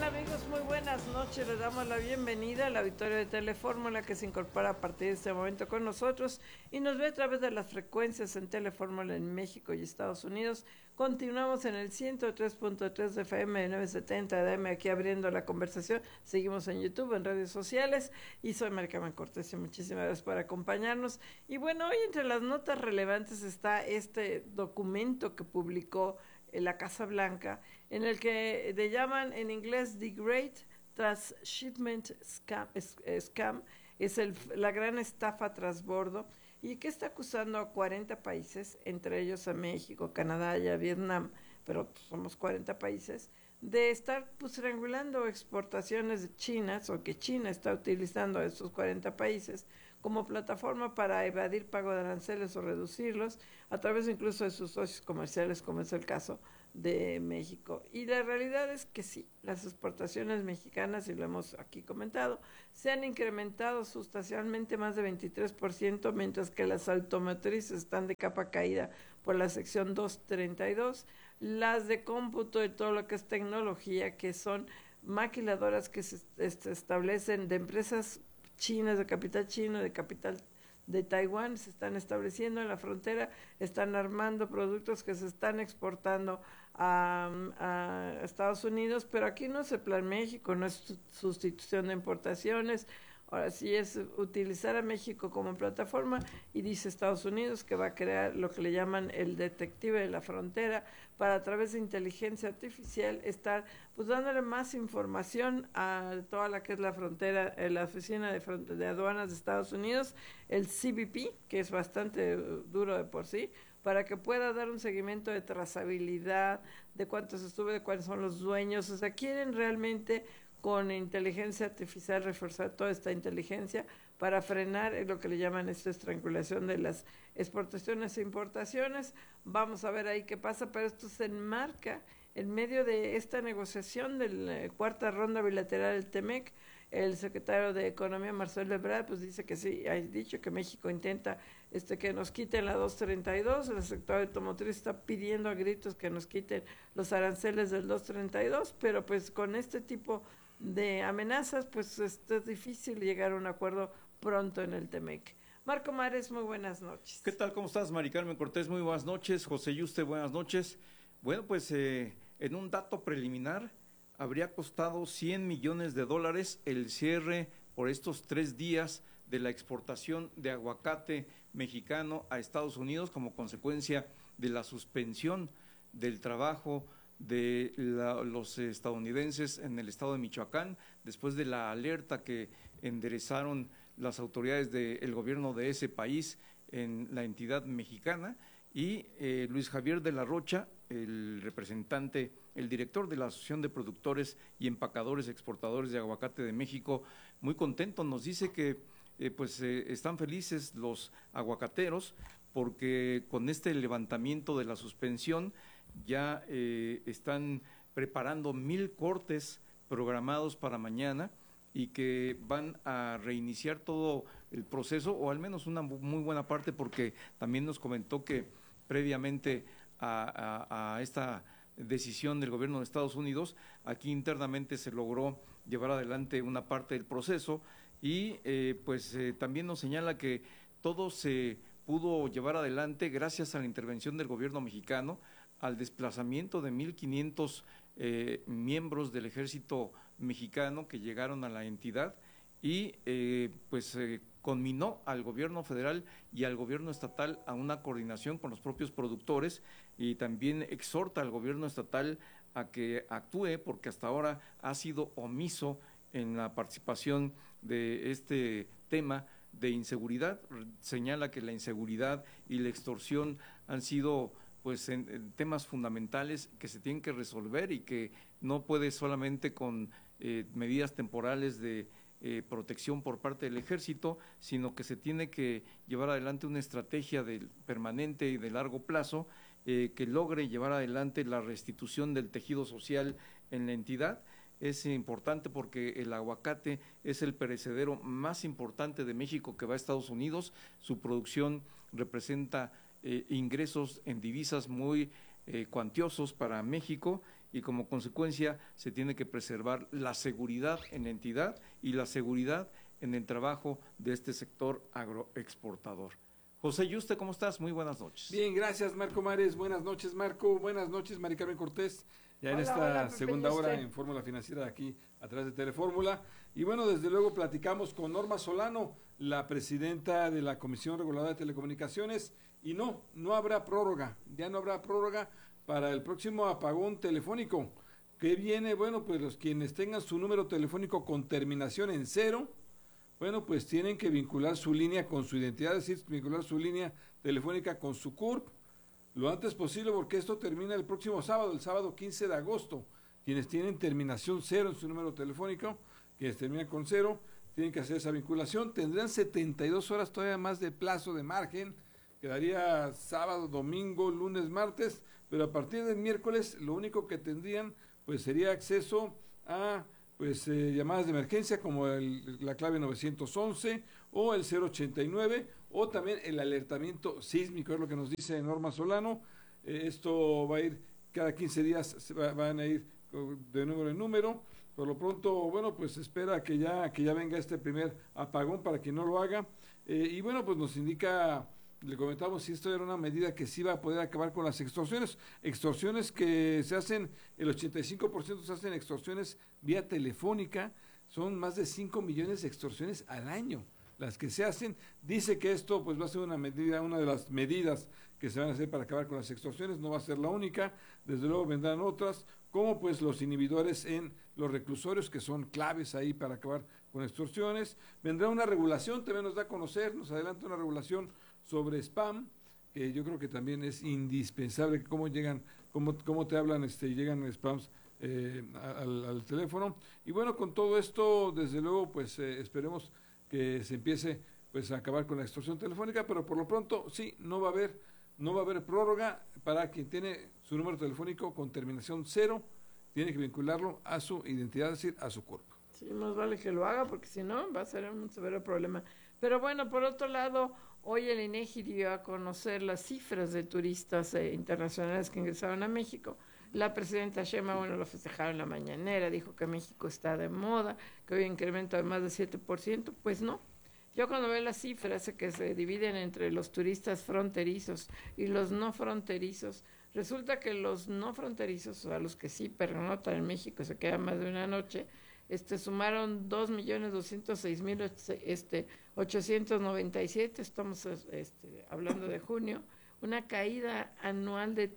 Amigos, muy buenas noches. Les damos la bienvenida al auditorio de Telefórmula que se incorpora a partir de este momento con nosotros y nos ve a través de las frecuencias en Telefórmula en México y Estados Unidos. Continuamos en el 103.3 de FM, 970 de AM, aquí abriendo la conversación. Seguimos en YouTube, en redes sociales, y soy Maricarmen Cortés y muchísimas gracias por acompañarnos. Y bueno, hoy entre las notas relevantes está este documento que publicó la Casa Blanca, en el que le llaman en inglés The Great Transshipment Scam, es la gran estafa transbordo, y que está acusando a 40 países, entre ellos a México, Canadá y a Vietnam, pero somos 40 países, de estar triangulando exportaciones chinas, o que China está utilizando a estos 40 países como plataforma para evadir pago de aranceles o reducirlos, a través incluso de sus socios comerciales, como es el caso de México. Y la realidad es que sí, las exportaciones mexicanas, y lo hemos aquí comentado, se han incrementado sustancialmente más de 23%, mientras que las automotrices están de capa caída por la sección 232, las de cómputo y todo lo que es tecnología, que son maquiladoras que se establecen de empresas chinas, de capital chino, de capital de Taiwán, se están estableciendo en la frontera, están armando productos que se están exportando a Estados Unidos, pero aquí no es el Plan México, no es sustitución de importaciones. Ahora sí es utilizar a México como plataforma, y dice Estados Unidos que va a crear lo que le llaman el detective de la frontera, para a través de inteligencia artificial estar pues dándole más información a toda la que es la frontera, la oficina de aduanas de Estados Unidos, el CBP, que es bastante duro de por sí, para que pueda dar un seguimiento de trazabilidad, de cuántos estuve, de cuáles son los dueños. O sea, quieren realmente con inteligencia artificial reforzar toda esta inteligencia para frenar lo que le llaman esta estrangulación de las exportaciones e importaciones. Vamos a ver ahí qué pasa, pero esto se enmarca en medio de esta negociación de la cuarta ronda bilateral del TEMEC. El secretario de Economía, Marcelo Ebrard, pues dice que sí, ha dicho que México intenta que nos quiten la 232, el sector automotriz está pidiendo a gritos que nos quiten los aranceles del 232, pero pues con este tipo de amenazas, pues es difícil llegar a un acuerdo pronto en el TEMEC. Marco Mares, muy buenas noches. ¿Qué tal? ¿Cómo estás, Mari Carmen Cortés? Muy buenas noches. José Yuste, buenas noches. Bueno, pues en un dato preliminar, habría costado $100 millones el cierre por estos 3 días de la exportación de aguacate mexicano a Estados Unidos como consecuencia de la suspensión del trabajo de los estadounidenses en el estado de Michoacán, después de la alerta que enderezaron las autoridades del gobierno de ese país en la entidad mexicana. Y Luis Javier de la Rocha, el representante, el director de la Asociación de Productores y Empacadores Exportadores de Aguacate de México, muy contento, nos dice que están felices los aguacateros porque con este levantamiento de la suspensión ya están preparando 1,000 cortes programados para mañana, y que van a reiniciar todo el proceso, o al menos una muy buena parte, porque también nos comentó que previamente a esta decisión del gobierno de Estados Unidos, aquí internamente se logró llevar adelante una parte del proceso, y también nos señala que todo se pudo llevar adelante gracias a la intervención del gobierno mexicano, al desplazamiento de 1,500 miembros del ejército mexicano que llegaron a la entidad, y conminó al gobierno federal y al gobierno estatal a una coordinación con los propios productores, y también exhorta al gobierno estatal a que actúe, porque hasta ahora ha sido omiso en la participación de este tema de inseguridad. Señala que la inseguridad y la extorsión han sido en temas fundamentales que se tienen que resolver, y que no puede solamente con medidas temporales de protección por parte del ejército, sino que se tiene que llevar adelante una estrategia permanente y de largo plazo que logre llevar adelante la restitución del tejido social en la entidad. Es importante porque el aguacate es el perecedero más importante de México que va a Estados Unidos. Su producción representa ingresos en divisas muy cuantiosos para México, y como consecuencia se tiene que preservar la seguridad en la entidad y la seguridad en el trabajo de este sector agroexportador. José Yuste, ¿cómo estás? Muy buenas noches. Bien, gracias Marco Mares, buenas noches Marco, buenas noches Mari Carmen Cortés, ya en esta segunda hora en Fórmula Financiera aquí a través de Telefórmula. Y bueno, desde luego platicamos con Norma Solano, la presidenta de la Comisión Reguladora de Telecomunicaciones, y no habrá prórroga, ya no habrá prórroga para el próximo apagón telefónico. ¿Qué viene? Bueno, pues los quienes tengan su número telefónico con terminación en 0, bueno, pues tienen que vincular su línea con su identidad, es decir, vincular su línea telefónica con su CURP lo antes posible, porque esto termina el próximo sábado, el sábado 15 de agosto. Quienes tienen terminación 0 en su número telefónico, quienes terminan con 0, tienen que hacer esa vinculación. Tendrán 72 horas todavía más de plazo de margen, quedaría sábado, domingo, lunes, martes, pero a partir del miércoles lo único que tendrían pues sería acceso a llamadas de emergencia como la clave 911 o el 089 o también el alertamiento sísmico, es lo que nos dice Norma Solano. Esto va a ir cada 15 días, van a ir de número en número. Por lo pronto, bueno, pues espera que ya venga este primer apagón para quien no lo haga. Y bueno, pues nos indica, le comentamos si esto era una medida que sí va a poder acabar con las extorsiones que se hacen, el 85% se hacen extorsiones vía telefónica, son más de 5 millones de extorsiones al año las que se hacen. Dice que esto pues va a ser una de las medidas que se van a hacer para acabar con las extorsiones, no va a ser la única, desde luego vendrán otras, como pues los inhibidores en los reclusorios, que son claves ahí para acabar con extorsiones. Vendrá una regulación, también nos da a conocer, nos adelanta una regulación sobre spam, que yo creo que también es indispensable, cómo te hablan, llegan spams al teléfono. Y bueno, con todo esto, desde luego, pues esperemos que se empiece pues a acabar con la extorsión telefónica, pero por lo pronto sí, no va a haber prórroga para quien tiene su número telefónico con terminación 0, tiene que vincularlo a su identidad, es decir, a su cuerpo. Sí, más vale que lo haga, porque si no va a ser un severo problema. Pero bueno, por otro lado, hoy el INEGI dio a conocer las cifras de turistas internacionales que ingresaron a México. La presidenta Sheinbaum, lo festejaron en la mañanera, dijo que México está de moda, que hoy incremento de más de 7%, pues no. Yo cuando veo las cifras que se dividen entre los turistas fronterizos y los no fronterizos, resulta que los no fronterizos, o sea, los que sí pernotan en México, se quedan más de una noche, sumaron 2.206.897, estamos hablando de junio, una caída anual de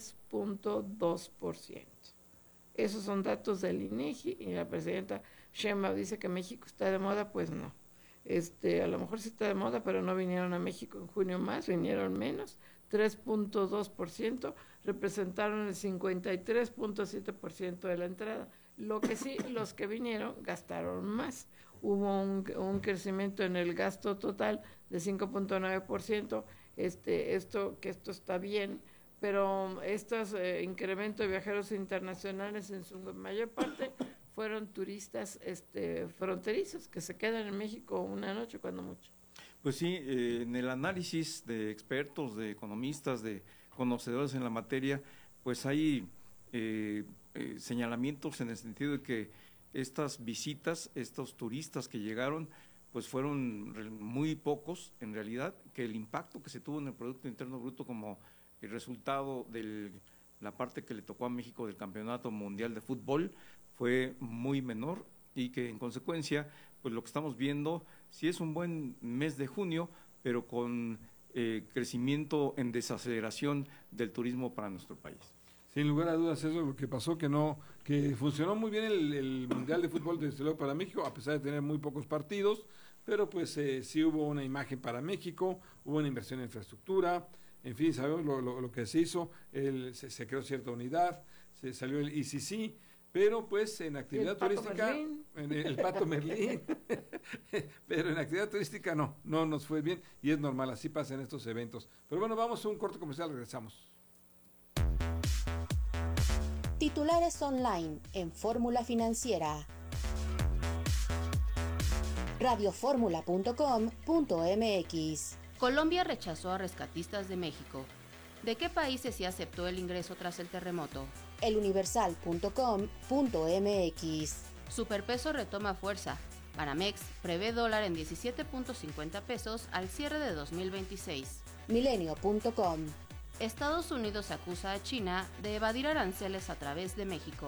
3.2%. Esos son datos del INEGI, y la presidenta Sheinbaum dice que México está de moda, pues no. A lo mejor sí está de moda, pero no vinieron a México en junio más, vinieron menos, 3.2%, representaron el 53.7% de la entrada. Lo que sí, los que vinieron gastaron más. Hubo un crecimiento en el gasto total de 5.9%. Esto está bien, pero estos incrementos de viajeros internacionales en su mayor parte fueron turistas fronterizos que se quedan en México una noche cuando mucho. Pues sí, en el análisis de expertos, de economistas, de conocedores en la materia, pues hay señalamientos en el sentido de que estas visitas, estos turistas que llegaron, pues fueron muy pocos en realidad, que el impacto que se tuvo en el Producto Interno Bruto como el resultado de la parte que le tocó a México del Campeonato Mundial de Fútbol fue muy menor, y que en consecuencia, pues lo que estamos viendo, sí es un buen mes de junio, pero con crecimiento en desaceleración del turismo para nuestro país. Sin lugar a dudas, eso es lo que pasó, que funcionó muy bien el Mundial de Fútbol desde luego para México, a pesar de tener muy pocos partidos, pero pues sí hubo una imagen para México, hubo una inversión en infraestructura, en fin, sabemos lo que se hizo, se creó cierta unidad, se salió el ICC, pero pues en actividad turística, el Pato Merlín, pero en actividad turística no nos fue bien, y es normal, así pasa en estos eventos. Pero bueno, vamos a un corte comercial, regresamos. Titulares online en Fórmula Financiera. radioformula.com.mx. Colombia rechazó a rescatistas de México. ¿De qué países se aceptó el ingreso tras el terremoto? eluniversal.com.mx. Superpeso retoma fuerza. Banamex prevé dólar en 17.50 pesos al cierre de 2026. Milenio.com. Estados Unidos acusa a China de evadir aranceles a través de México.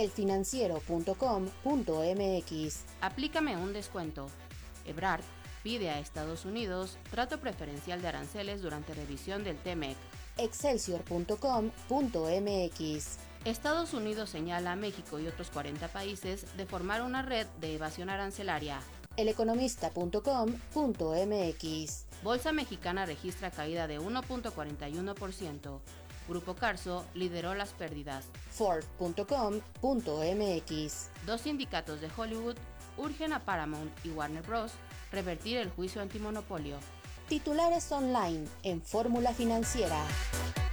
elfinanciero.com.mx. Aplícame un descuento. Ebrard pide a Estados Unidos trato preferencial de aranceles durante revisión del TEMEC. excelsior.com.mx. Estados Unidos señala a México y otros 40 países de formar una red de evasión arancelaria. eleconomista.com.mx. Bolsa Mexicana registra caída de 1.41%. Grupo Carso lideró las pérdidas. Forbes.com.mx. 2 sindicatos de Hollywood urgen a Paramount y Warner Bros. Revertir el juicio antimonopolio. Titulares online en Fórmula Financiera.